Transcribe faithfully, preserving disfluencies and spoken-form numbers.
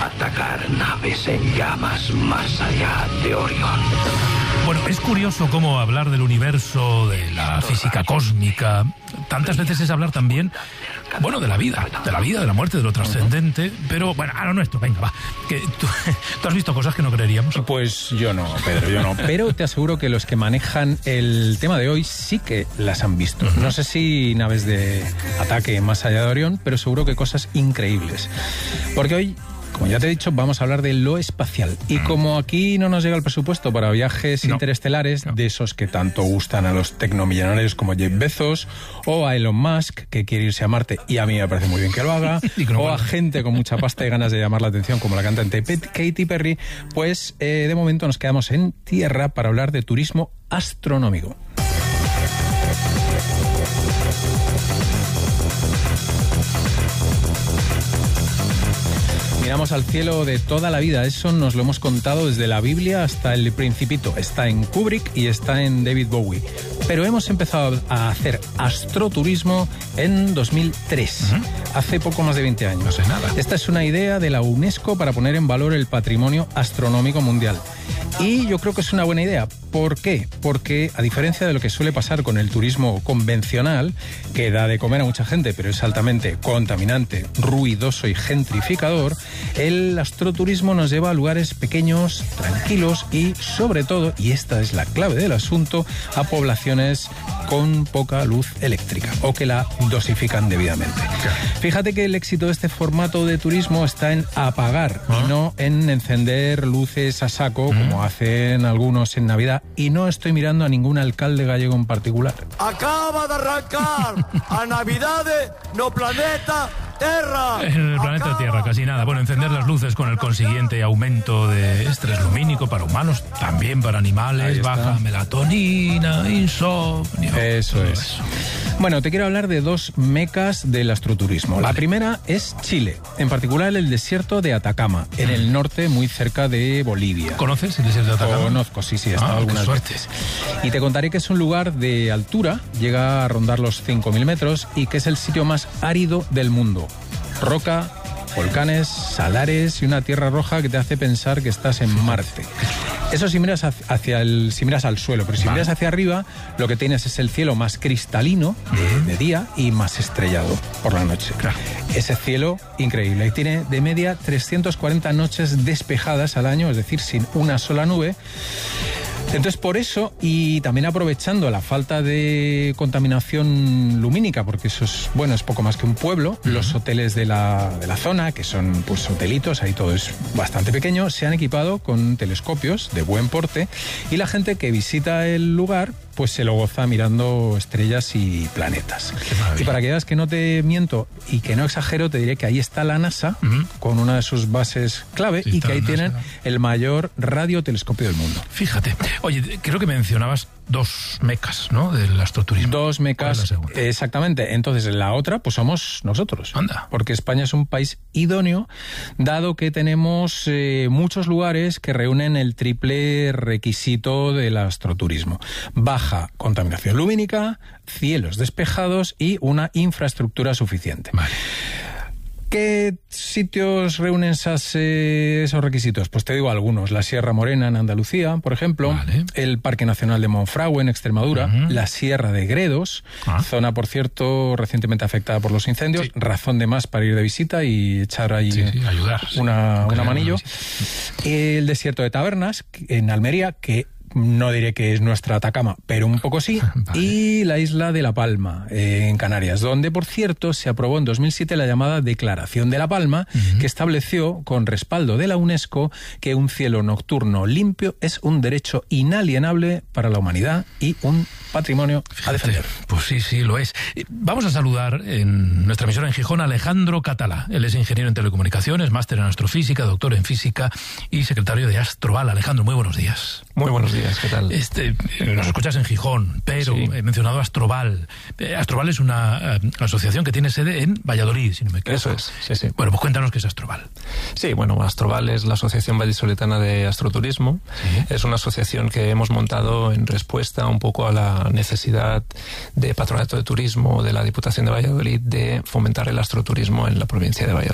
Atacar naves en llamas más allá de Orión. Bueno, es curioso cómo hablar del universo, de la física cósmica, tantas veces es hablar también, bueno, de la vida, de la vida, de la muerte, de lo trascendente, pero bueno, a lo nuestro, venga, va. Que tú, ¿tú has visto cosas que no creeríamos? Pues yo no, Pedro, yo no. Pero te aseguro que los que manejan el tema de hoy sí que las han visto. Uh-huh. No sé si naves de ataque más allá de Orión, pero seguro que cosas increíbles. Porque hoy, como ya te he dicho, vamos a hablar de lo espacial. Y como aquí no nos llega el presupuesto para viajes no. interestelares, no. de esos que tanto gustan a los tecnomillonarios como Jeff Bezos, o a Elon Musk, que quiere irse a Marte, y a mí me parece muy bien que lo haga, no o a gente con mucha pasta y ganas de llamar la atención, como la cantante Katy Perry, pues eh, de momento nos quedamos en tierra para hablar de turismo astronómico. Miramos al cielo de toda la vida, eso nos lo hemos contado desde la Biblia hasta el Principito. Está en Kubrick y está en David Bowie. Pero hemos empezado a hacer astroturismo en dos mil tres, uh-huh. hace poco más de veinte años. No sé nada. Esta es una idea de la UNESCO para poner en valor el patrimonio astronómico mundial. Y yo creo que es una buena idea. ¿Por qué? Porque, a diferencia de lo que suele pasar con el turismo convencional, que da de comer a mucha gente, pero es altamente contaminante, ruidoso y gentrificador, el astroturismo nos lleva a lugares pequeños, tranquilos y, sobre todo, y esta es la clave del asunto, a poblaciones con poca luz eléctrica o que la dosifican debidamente. Claro. Fíjate que el éxito de este formato de turismo está en apagar ¿Ah? y no en encender luces a saco, ¿Mm? como hacen algunos en Navidad. Y no estoy mirando a ningún alcalde gallego en particular. Acaba de arrancar a Navidades no planeta Tierra. En el planeta Acaba. Tierra, casi nada. Bueno, encender las luces con el consiguiente aumento de estrés lumínico para humanos, también para animales, baja melatonina, insomnio. Eso es. Eso. Bueno, te quiero hablar de dos mecas del astroturismo. Vale. La primera es Chile, en particular el desierto de Atacama, en el norte, muy cerca de Bolivia. ¿Conoces el desierto de Atacama? Conozco, sí, sí, he estado ah, algunas veces. Y te contaré que es un lugar de altura, llega a rondar los cinco mil metros, y que es el sitio más árido del mundo. Roca, volcanes, salares y una tierra roja que te hace pensar que estás en Marte. Eso si miras hacia el, si miras al suelo, pero si vale. miras hacia arriba, lo que tienes es el cielo más cristalino de, de día y más estrellado por la noche. Claro. Ese cielo increíble. Y tiene de media trescientas cuarenta noches despejadas al año, es decir, sin una sola nube. Entonces, por eso, y también aprovechando la falta de contaminación lumínica, porque eso es, bueno, es poco más que un pueblo, uh-huh. los hoteles de la, de la zona, que son pues hotelitos, ahí todo es bastante pequeño, se han equipado con telescopios de buen porte, y la gente que visita el lugar pues se lo goza mirando estrellas y planetas. Y para que veas que no te miento y que no exagero, te diré que ahí está la NASA uh-huh. con una de sus bases clave sí, y que ahí tienen el mayor radiotelescopio del mundo. Fíjate. Oye, creo que mencionabas dos mecas, ¿no?, del astroturismo. Dos mecas, exactamente. Entonces, la otra, pues somos nosotros. Anda. Porque España es un país idóneo, dado que tenemos eh, muchos lugares que reúnen el triple requisito del astroturismo. Baja contaminación lumínica, cielos despejados y una infraestructura suficiente. Vale. ¿Qué sitios reúnen esas, eh, esos requisitos? Pues te digo algunos. La Sierra Morena en Andalucía, por ejemplo. Vale. El Parque Nacional de Monfragüe en Extremadura. Uh-huh. La Sierra de Gredos, uh-huh. zona, por cierto, recientemente afectada por los incendios. Sí. Razón de más para ir de visita y echar ahí sí, sí, ayudar, una, sí. una manillo. El desierto de Tabernas, en Almería, que no diré que es nuestra Atacama, pero un poco sí. Vale. Y la isla de La Palma, eh, en Canarias, donde, por cierto, se aprobó en dos mil siete la llamada Declaración de La Palma, uh-huh. que estableció, con respaldo de la UNESCO, que un cielo nocturno limpio es un derecho inalienable para la humanidad y un patrimonio Fíjate, a defender. Pues sí, sí, lo es. Vamos a saludar en nuestra emisora en Gijón a Alejandro Catalá. Él es ingeniero en telecomunicaciones, máster en astrofísica, doctor en física y secretario de Astroval. Alejandro, muy buenos días. Muy buenos días. ¿Qué tal? Este, nos escuchas en Gijón, pero sí. he mencionado Astroval. Astroval es una uh, asociación que tiene sede en Valladolid, si no me equivoco. Eso es, sí, sí. Bueno, pues cuéntanos qué es Astroval. Sí, bueno, Astroval es la Asociación Vallisoletana de Astroturismo. ¿Sí? Es una asociación que hemos montado en respuesta un poco a la necesidad de Patronato de Turismo de la Diputación de Valladolid de fomentar el astroturismo en la provincia de Valladolid.